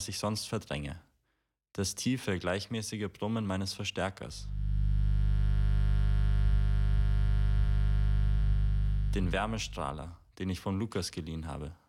ich sonst verdränge. Das tiefe, gleichmäßige Brummen meines Verstärkers. Den Wärmestrahler, den ich von Lukas geliehen habe.